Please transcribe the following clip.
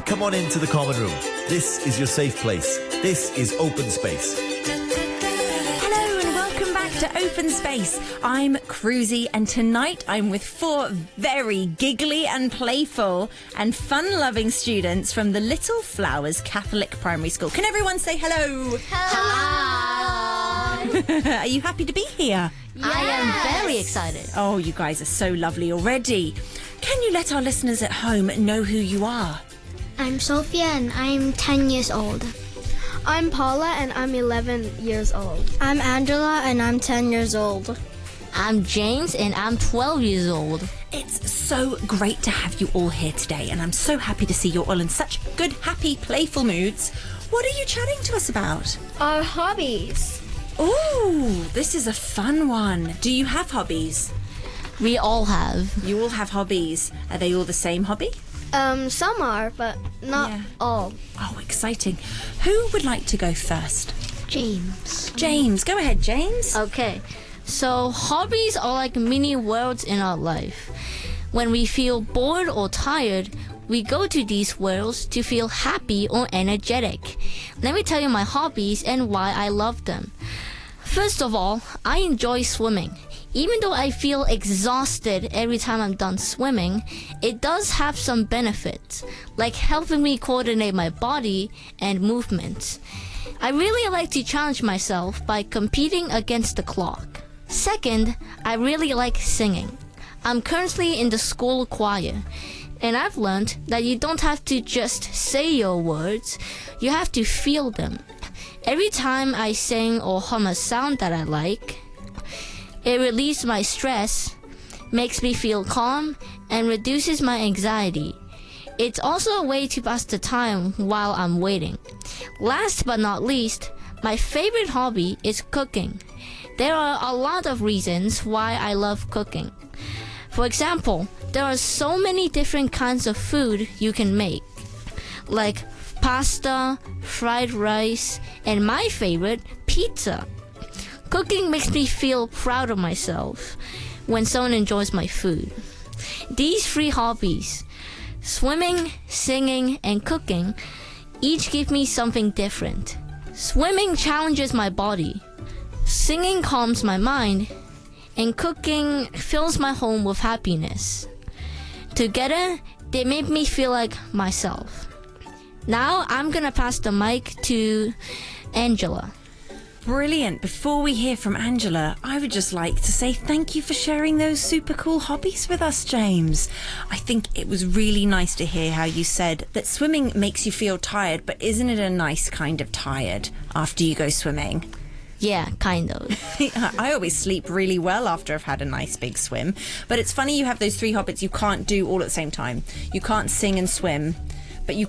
Come on into the common room. This is your safe place. This is Open Space. Hello and welcome back to Open Space. I'm Cruzy and tonight I'm with 4 very giggly and playful and fun-loving students from the Little Flowers Catholic Primary School. Can everyone say hello? Hello! Are you happy to be here? Yes. I am very excited. Oh, you guys are so lovely already. Can you let our listeners at home know who you are? I'm Sophia and I'm 10 years old. I'm Paula and I'm 11 years old. I'm Angela and I'm 10 years old. I'm James and I'm 12 years old. It's so great to have you all here today, and I'm so happy to see you're all in such good, happy, playful moods. What are you chatting to us about? Our hobbies. Ooh, this is a fun one. Do you have hobbies? We all have. You all have hobbies. Are they all the same hobby? Some are, but not all. Oh, exciting. Who would like to go first? James. James, go ahead, James. Okay, so hobbies are like mini worlds in our life. When we feel bored or tired, we go to these worlds to feel happy or energetic. Let me tell you my hobbies and why I love them. First of all, I enjoy swimming. Even though I feel exhausted every time I'm done swimming, it does have some benefits, like helping me coordinate my body and movements. I really like to challenge myself by competing against the clock. Second, I really like singing. I'm currently in the school choir, and I've learned that you don't have to just say your words, you have to feel them. Every time I sing or hum a sound that I like, it relieves my stress, makes me feel calm, and reduces my anxiety. It's also a way to pass the time while I'm waiting. Last but not least, my favorite hobby is cooking. There are a lot of reasons why I love cooking. For example, there are so many different kinds of food you can make, like pasta, fried rice, and my favorite, pizza. Cooking makes me feel proud of myself when someone enjoys my food. These 3 hobbies, swimming, singing, and cooking, each give me something different. Swimming challenges my body, singing calms my mind, and cooking fills my home with happiness. Together, they make me feel like myself. Now, I'm gonna pass the mic to Angela. Brilliant. Before we hear from Angela, I would just like to say thank you for sharing those super cool hobbies with us, James. I think it was really nice to hear how you said that swimming makes you feel tired, but isn't it a nice kind of tired after you go swimming? Yeah, kind of. I always sleep really well after I've had a nice big swim. But it's funny you have those 3 hobbies you can't do all at the same time. You can't sing and swim.